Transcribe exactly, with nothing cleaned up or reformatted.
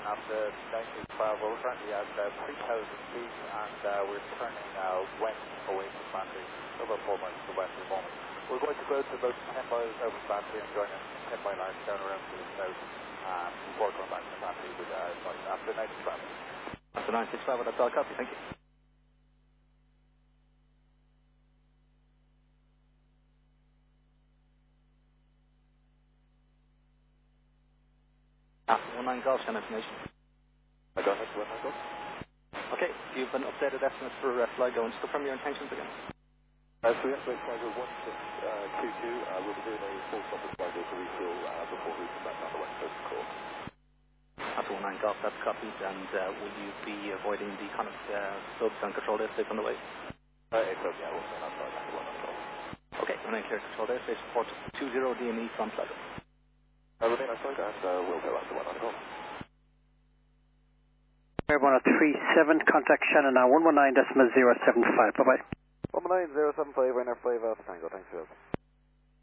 after nineteen twelve. We're currently at uh, three thousand feet and uh, we're turning uh, west away from Battery, about four miles to the west at the moment. We're going to go to about ten miles out of Battery and join a ten mile arc down around to the south um, before going back to Battery with, uh, after nineteen twelve. After nineteen twelve, that's all copy, thank you. After one nine golf, send information. I got it, one nine golf. Okay, you've an updated estimate for uh, Sligo, and just confirm your intentions again. Uh, so we estimate Sligo one six two two, uh, we'll be doing a full stop at Sligo to refuel uh, before moving back down the west coast of Cork. After one nine golf, that's copied, and uh, will you be avoiding the kind of uh, subs and control airspace on the way? Uh, it's okay, yeah, we'll stay outside after one nine golf. Okay, remain clear control airspace, report two zero D M E from Sligo. Uh, remain outside and uh, we'll go after one nine golf. Airborne three seven, contact Shannon now, one one nine decimal zero seven five, bye bye. one one nine zero seven five, Rainer five Alpha Tango, thanks, Phil.